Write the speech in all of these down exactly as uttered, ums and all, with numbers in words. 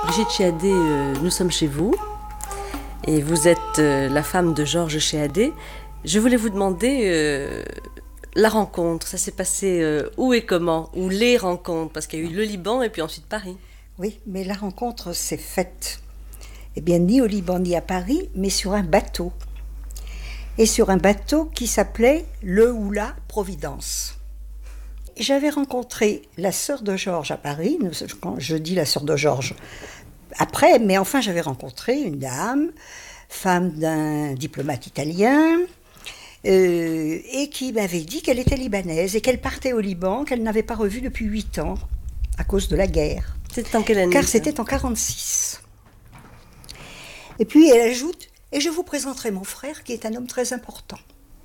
Brigitte Chéadé, euh, nous sommes chez vous et vous êtes euh, la femme de Georges Chéadé. Je voulais vous demander euh, la rencontre, ça s'est passé euh, où et comment, ou les rencontres, parce qu'il y a eu le Liban et puis ensuite Paris. Oui, mais la rencontre s'est faite, eh bien, ni au Liban ni à Paris, mais sur un bateau. Et sur un bateau qui s'appelait le ou la Providence. J'avais rencontré la sœur de Georges à Paris, quand je dis la sœur de Georges après, mais enfin j'avais rencontré une dame, femme d'un diplomate italien, euh, et qui m'avait dit qu'elle était libanaise et qu'elle partait au Liban, qu'elle n'avait pas revu depuis huit ans, à cause de la guerre. C'était en quelle année? Car c'était en quarante-six. Et puis elle ajoute, et je vous présenterai mon frère qui est un homme très important.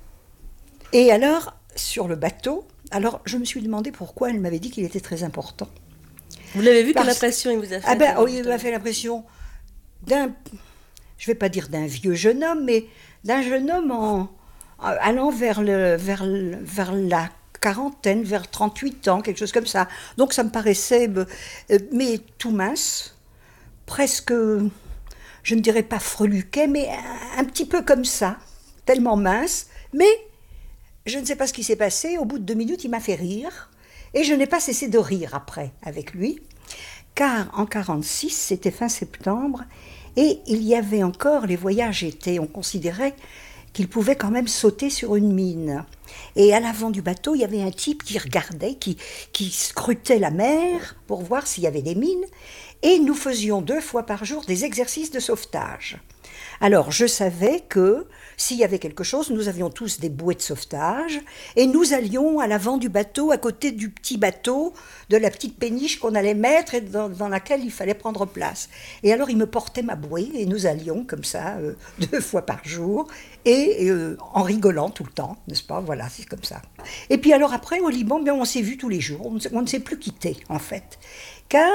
Et alors, sur le bateau, alors je me suis demandé pourquoi elle m'avait dit qu'il était très important. Vous l'avez vu, Parce... quelle impression il vous a fait? Ah ben oui, il m'a fait l'impression d'un, je ne vais pas dire d'un vieux jeune homme, mais d'un jeune homme en, allant vers, le, vers, le, vers la quarantaine, vers trente-huit ans, quelque chose comme ça. Donc ça me paraissait, mais tout mince, presque, je ne dirais pas freluquet, mais un, un petit peu comme ça, tellement mince, mais je ne sais pas ce qui s'est passé, au bout de deux minutes, il m'a fait rire, et je n'ai pas cessé de rire après avec lui, car en quarante-six, c'était fin septembre, et il y avait encore, les voyages étaient, on considérait qu'il pouvait quand même sauter sur une mine. Et à l'avant du bateau, il y avait un type qui regardait, qui, qui scrutait la mer pour voir s'il y avait des mines, et nous faisions deux fois par jour des exercices de sauvetage. Alors, je savais que s'il y avait quelque chose, nous avions tous des bouées de sauvetage et nous allions à l'avant du bateau, à côté du petit bateau, de la petite péniche qu'on allait mettre et dans, dans laquelle il fallait prendre place. Et alors, il me portait ma bouée et nous allions comme ça, euh, deux fois par jour, et euh, en rigolant tout le temps, n'est-ce pas? Voilà, c'est comme ça. Et puis alors après, au Liban, bien, on s'est vus tous les jours, on, on ne s'est plus quittés, en fait. Car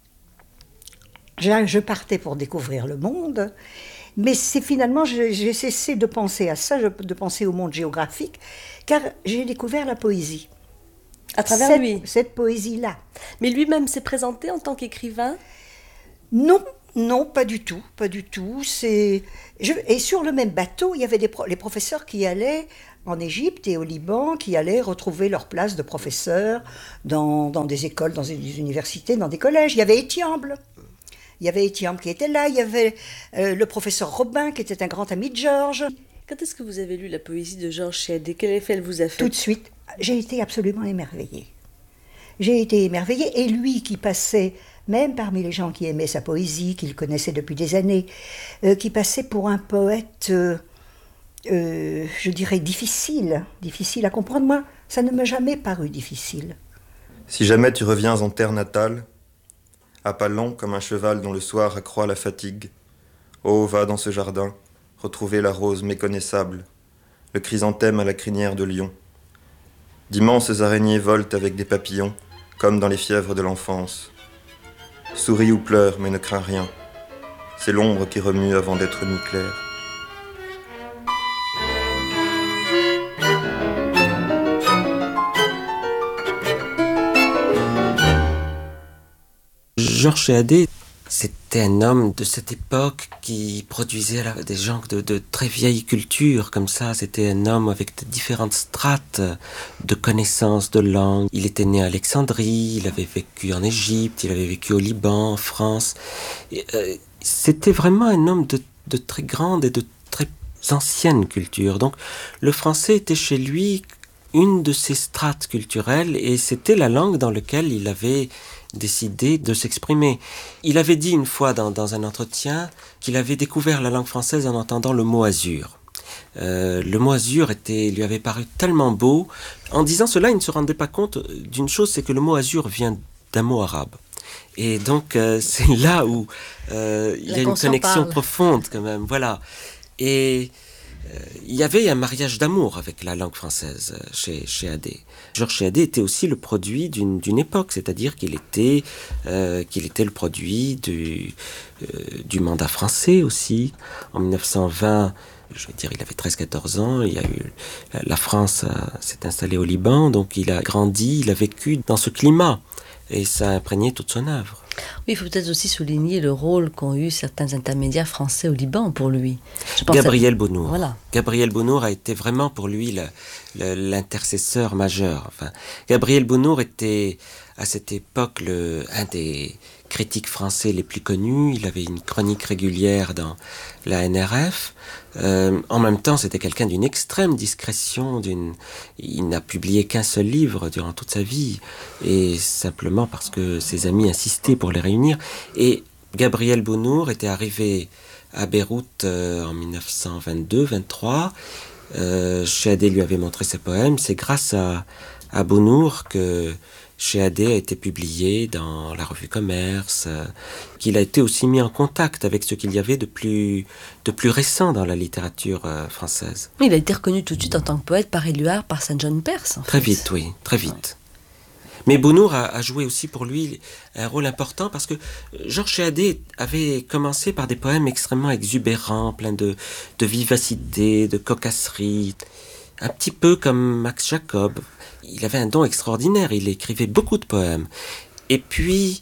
je, je partais pour découvrir le monde. Mais c'est finalement, j'ai, j'ai cessé de penser à ça, de penser au monde géographique, car j'ai découvert la poésie. À travers cette, lui? Cette poésie-là. Mais lui-même s'est présenté en tant qu'écrivain? Non, non, pas du tout, pas du tout. C'est... Je... Et sur le même bateau, il y avait des pro... les professeurs qui allaient en Égypte et au Liban, qui allaient retrouver leur place de professeurs dans, dans des écoles, dans des universités, dans des collèges. Il y avait Étiamble. Il y avait Étiamble qui était là, il y avait euh, le professeur Robin qui était un grand ami de Georges. Quand est-ce que vous avez lu la poésie de Georges Chéadé? Quel effet elle vous a fait? Tout de suite, j'ai été absolument émerveillée. J'ai été émerveillée, et lui qui passait, même parmi les gens qui aimaient sa poésie, qu'il connaissait depuis des années, euh, qui passait pour un poète, euh, euh, je dirais, difficile, difficile à comprendre. Moi, ça ne m'a jamais paru difficile. Si jamais tu reviens en terre natale, à pas lents comme un cheval dont le soir accroît la fatigue. Oh, va dans ce jardin, retrouver la rose méconnaissable, le chrysanthème à la crinière de lion. D'immenses araignées volent avec des papillons, comme dans les fièvres de l'enfance. Souris ou pleure, mais ne crains rien. C'est l'ombre qui remue avant d'être nuit claire. Georges Chéadé, c'était un homme de cette époque qui produisait des gens de, de très vieille culture, comme ça. C'était un homme avec de différentes strates de connaissances de langue. Il était né à Alexandrie, il avait vécu en Égypte, il avait vécu au Liban, en France. Et, euh, c'était vraiment un homme de, de très grande et de très ancienne culture. Donc, le français était chez lui une de ses strates culturelles, et c'était la langue dans laquelle il avait décidé de s'exprimer. Il avait dit une fois dans, dans un entretien qu'il avait découvert la langue française en entendant le mot azur. Euh, le mot azur était, lui avait paru tellement beau. En disant cela, il ne se rendait pas compte d'une chose, c'est que le mot azur vient d'un mot arabe. Et donc, euh, c'est là où euh, il y a une connexion parle. profonde quand même. Voilà. Et euh, il y avait un mariage d'amour avec la langue française chez Chéadé. Georges Chéadé était aussi le produit d'une, d'une époque, c'est-à-dire qu'il était, euh, qu'il était le produit du, euh, du mandat français aussi. En dix-neuf cent vingt, je veux dire, il avait treize à quatorze ans, il y a eu, la France a, s'est installée au Liban, donc il a grandi, il a vécu dans ce climat, et ça a imprégné toute son œuvre. Oui, il faut peut-être aussi souligner le rôle qu'ont eu certains intermédiaires français au Liban pour lui. Je pense Gabriel à... Bonnour. Voilà. Gabriel Bonnour a été vraiment pour lui le, le, l'intercesseur majeur. Enfin, Gabriel Bonnour était à cette époque le, un des critiques français les plus connus. Il avait une chronique régulière dans la N R F. Euh, en même temps, c'était quelqu'un d'une extrême discrétion. D'une... Il n'a publié qu'un seul livre durant toute sa vie, et simplement parce que ses amis insistaient pour les réunir. Et Gabriel Bonnour était arrivé à Beyrouth euh, en dix-neuf cent vingt-deux vingt-trois. Euh, Chehadé lui avait montré ses poèmes. C'est grâce à, à Bonnour que Chehadé a été publié dans la revue Commerce, euh, qu'il a été aussi mis en contact avec ce qu'il y avait de plus, de plus récent dans la littérature euh, française. Il a été reconnu tout de suite en tant que poète par Éluard, par Saint John Perse. En très fait. vite, oui, très vite. Ouais. Mais Bonnour a, a joué aussi pour lui un rôle important parce que Georges Chehadé avait commencé par des poèmes extrêmement exubérants, pleins de, de vivacité, de cocasserie, un petit peu comme Max Jacob. Il avait un don extraordinaire, il écrivait beaucoup de poèmes. Et puis,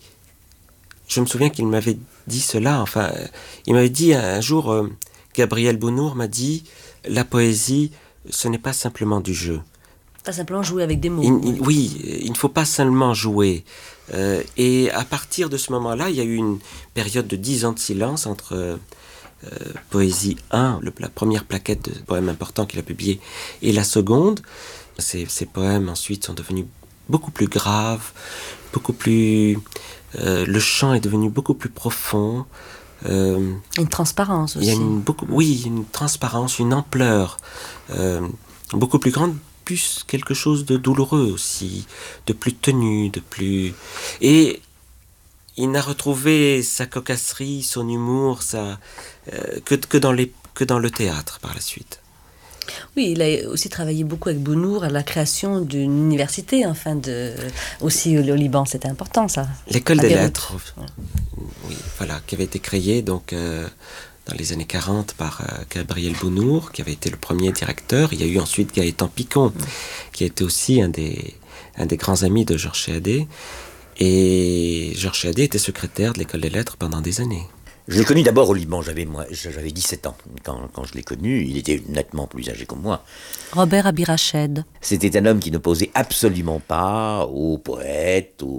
je me souviens qu'il m'avait dit cela, enfin, il m'avait dit un jour, euh, Gabriel Bonnour m'a dit, la poésie, ce n'est pas simplement du jeu. Pas simplement jouer avec des mots. Il, il, oui, il ne faut pas seulement jouer. Euh, et à partir de ce moment-là, il y a eu une période de dix ans de silence entre euh, Poésie un, le, la première plaquette de poèmes importants qu'il a publié, et la seconde. Ces, ces poèmes ensuite sont devenus beaucoup plus graves, beaucoup plus... Euh, le chant est devenu beaucoup plus profond. Euh, une transparence aussi. Il y a une, beaucoup, oui, une transparence, une ampleur euh, beaucoup plus grande, plus quelque chose de douloureux aussi, de plus tenu, de plus... Et il n'a retrouvé sa cocasserie, son humour, sa, euh, que, que, dans les, que dans le théâtre par la suite. Oui, il a aussi travaillé beaucoup avec Bonnour à la création d'une université, enfin, de, aussi au Liban, c'était important ça. L'école des lettres, ouais. Oui, voilà, qui avait été créée donc, euh, dans les années quarante par euh, Gabriel Bonnour, qui avait été le premier directeur. Il y a eu ensuite Gaëtan Picon, mmh. qui a été aussi un des, un des grands amis de Georges Chehadé. Et Georges Chehadé était secrétaire de l'école des lettres pendant des années. Je l'ai connu d'abord au Liban, j'avais, moi, j'avais dix-sept ans quand, quand je l'ai connu, il était nettement plus âgé que moi. Robert Abirached. C'était un homme qui n'opposait absolument pas aux poètes, aux